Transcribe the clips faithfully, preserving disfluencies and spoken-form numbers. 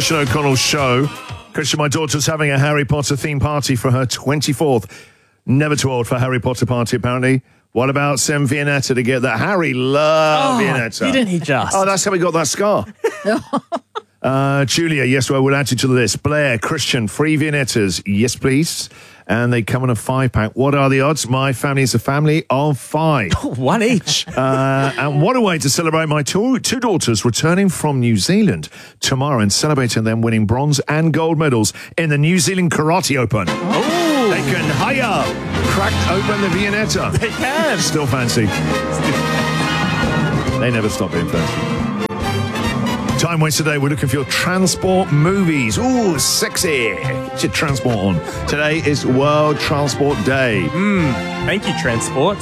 Christian O'Connell show. Christian, my daughter's having a Harry Potter themed party for her twenty-fourth. Never too old for a Harry Potter party, apparently. What about some Viennetta to get that? Harry loves oh, Viennetta. Didn't he just? Oh, that's how he got that scar. uh, Julia, yes, well, we'll add you to the list. Blair, Christian, free Viennettas. Yes, please. And they come in a five-pack. What are the odds? My family is a family of five. One each. Uh, and what a way to celebrate my two, two daughters returning from New Zealand tomorrow and celebrating them winning bronze and gold medals in the New Zealand Karate Open. Oh. They can hire, crack open the Viennetta. They can. Still fancy. They never stop being fancy. Time waits today. We're looking for your transport movies. Ooh, sexy. Get your transport on. Today is World Transport Day. Mm, thank you, Transport.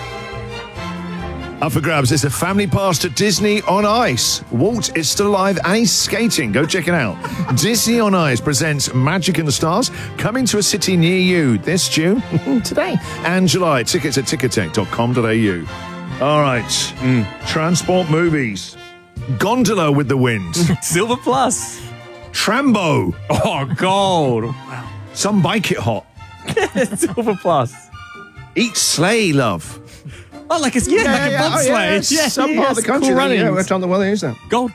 Up for grabs is a family pass to Disney on Ice. Walt is still alive and he's skating. Go check it out. Disney on Ice presents Magic in the Stars, coming to a city near you this June, today, and July. Tickets at ticketek dot com dot a u. All right. Mm. Transport movies. Gondola with the Wind. Silver Plus. Trambo. Oh, gold. Some Bike It Hot. Silver Plus. Eat Sleigh, love. Oh, like a, yeah, yeah, like yeah, a bobsleigh. Oh, yeah, yeah, some yeah, part of the country. Cool Running. Yeah, runnings. we're on the well, there's that. Gold.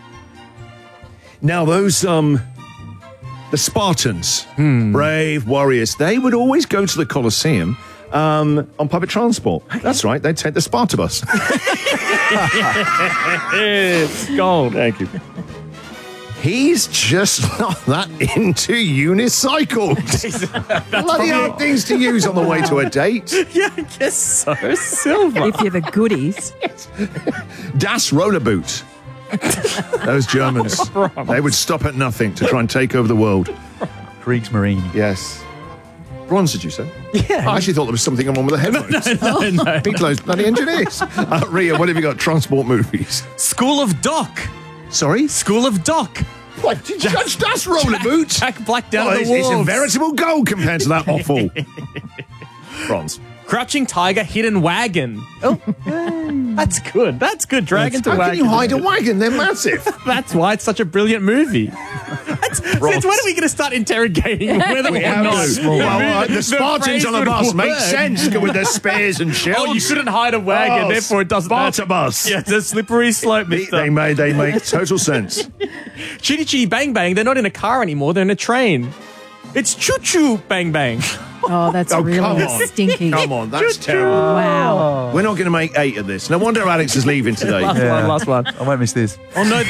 Now, those, um, the Spartans, hmm. brave warriors, they would always go to the Colosseum um, on public transport. That's right, they'd take the Sparta bus. It's gold. Thank you. He's just not that into unicycles. Bloody hard things to use on the way to a date. Yeah, I guess so. Silver. If you're the goodies. Das Roller Boot. Those Germans, they would stop at nothing to try and take over the world. Kriegsmarine. Yes. Bronze, did you say? Yeah. I actually thought there was something wrong with the headphones. No, no, no. Big close bloody engineers. Uh, Ria, what have you got? Transport movies. School of Doc. Sorry? School of Doc. What? Did Judge Das Roller Boot? Jack Black down Oh, the it's, walls. it's a veritable goal compared to that awful. Bronze. Crouching Tiger, Hidden Wagon. Oh, that's good. That's good. Dragon to How Wagon. can you hide a wagon? They're massive. That's why it's such a brilliant movie. That's, since when are we going to start interrogating whether We or have not to. Well, uh, the Spartans phrase on a would bus work? makes sense with their spears and shields. Oh, you couldn't hide a wagon, Oh, therefore it doesn't Sparta matter. bus. Yeah, it's a slippery slope, They, mister. they, made, they make total sense. Chitty Chitty Bang Bang, they're not in a car anymore, they're in a train. It's Choo Choo Bang Bang. Oh, that's Oh, really come on. stinky. Come on, that's terrible. Wow. We're not going to make eight of this. No wonder Alex is leaving today. Last Yeah. one, last one. I won't miss this. Oh, no.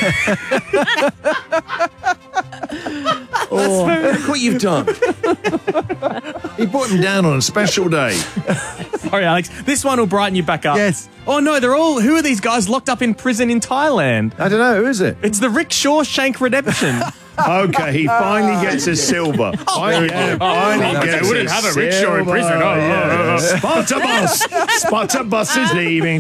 Oh, look what you've done. He brought him down on a special day. Sorry, Alex. This one will brighten you back up. Yes. Oh, no, they're all... Who are these guys locked up in prison in Thailand? I don't know, who is it? It's the Rick Shawshank Redemption. Okay, he finally gets a silver. Finally, yeah. finally Oh, gets they wouldn't a have a rickshaw in silver. prison. Oh, yeah. oh, oh. Sparta bus. Sparta bus is leaving.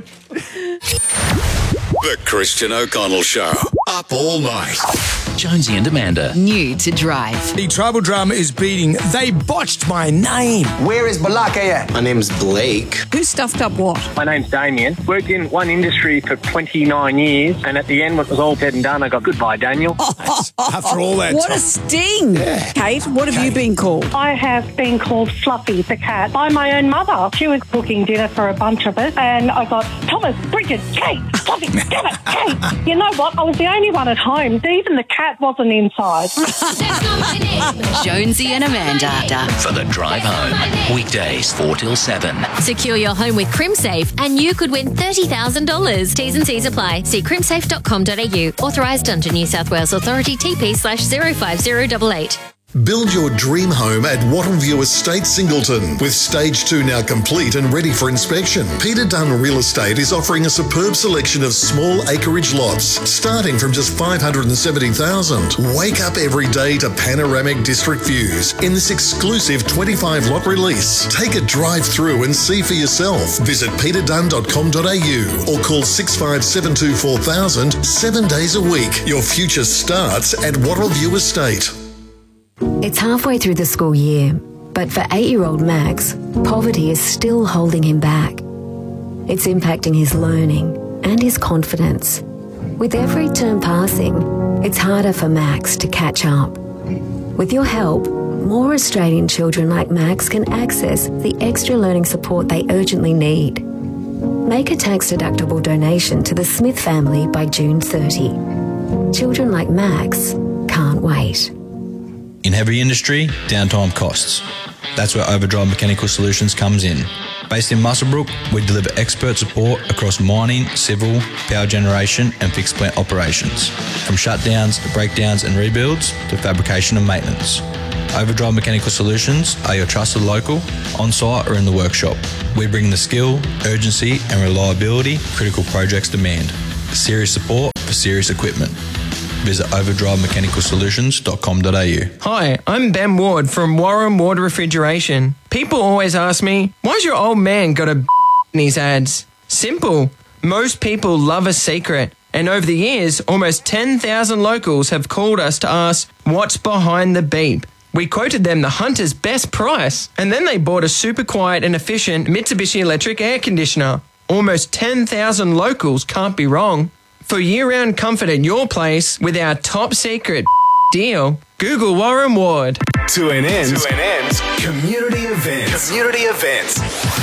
The Christian O'Connell Show. Up all night. Jonesy and Amanda. New to drive. The tribal drama is beating. They botched my name. Where is Balake at? My name's Blake. Who stuffed up what? My name's Damien. Worked in one industry for twenty-nine years, and at the end, when it was all said and done, I got goodbye, Daniel. After all that What time. a sting! Yeah. Kate, what have Kate. you been called? I have been called Fluffy the cat by my own mother. She was cooking dinner for a bunch of us, and I got Thomas, Bridget, Kate, Fluffy, damn it, Kate. You know what? I was the only one at home. Even the cat wasn't inside. Jonesy and Amanda. For the drive home. Weekdays four till seven. Secure your home with CrimSafe and you could win thirty thousand dollars. T's and C's apply. See crimsafe dot com dot a u. Authorised under New South Wales Authority T P slash zero five zero eight eight. Build your dream home at Wattleview Estate, Singleton. With stage two now complete and ready for inspection, Peter Dunn Real Estate is offering a superb selection of small acreage lots, starting from just five hundred seventy thousand dollars. Wake up every day to panoramic district views in this exclusive twenty-five lot release. Take a drive through and see for yourself. Visit peter dunn dot com dot a u or call six five seven two four thousand seven days a week. Your future starts at Wattleview Estate. It's halfway through the school year, but for eight-year-old Max, poverty is still holding him back. It's impacting his learning and his confidence. With every term passing, it's harder for Max to catch up. With your help, more Australian children like Max can access the extra learning support they urgently need. Make a tax-deductible donation to the Smith family by June thirtieth. Children like Max can't wait. In heavy industry, downtime costs. That's where Overdrive Mechanical Solutions comes in. Based in Muswellbrook, we deliver expert support across mining, civil, power generation and fixed plant operations. From shutdowns, breakdowns and rebuilds to fabrication and maintenance. Overdrive Mechanical Solutions are your trusted local, on-site or in the workshop. We bring the skill, urgency and reliability critical projects demand. Serious support for serious equipment. Visit overdrive mechanical solutions dot com dot a u. Hi, I'm Ben Ward from Warren Ward Refrigeration. People always ask me, why's your old man got a in his ads? Simple. Most people love a secret. And over the years, almost ten thousand locals have called us to ask, what's behind the beep? We quoted them the Hunter's best price, and then they bought a super quiet and efficient Mitsubishi electric air conditioner. Almost ten thousand locals can't be wrong. For year-round comfort at your place with our top secret deal, Google Warren Ward. two N N's, two N N's community events. Community events.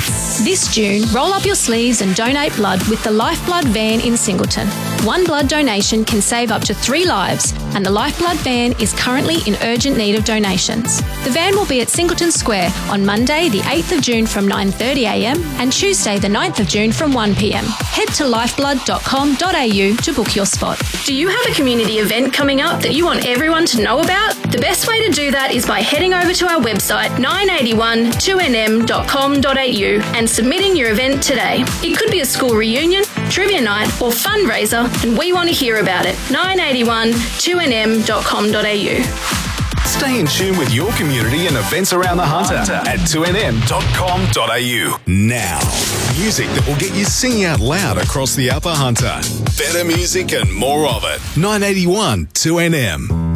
This June, roll up your sleeves and donate blood with the Lifeblood van in Singleton. One blood donation can save up to three lives, and the Lifeblood van is currently in urgent need of donations. The van will be at Singleton Square on Monday, the eighth of June from nine thirty a m and Tuesday, the ninth of June from one p m. Head to lifeblood dot com dot a u to book your spot. Do you have a community event coming up that you want everyone to know about? The best way to do that is by heading over to our website nine eighty-one two n m dot com dot a u and submitting your event today. It could be a school reunion, trivia night or fundraiser, and we want to hear about it. nine eighty-one two n m dot com dot a u. Stay in tune with your community and events around the Hunter at two n m dot com dot a u. Now, music that will get you singing out loud across the Upper Hunter. Better music and more of it. nine eighty-one two N M.